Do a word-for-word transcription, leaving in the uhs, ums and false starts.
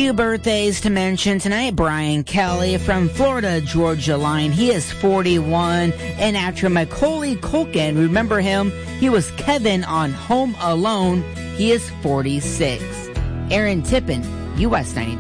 few birthdays to mention tonight. Brian Kelly from Florida Georgia Line. He is forty-one. And actor Macaulay Culkin, remember him? He was Kevin on Home Alone. He is forty-six. Aaron Tippin, U S ninety-two.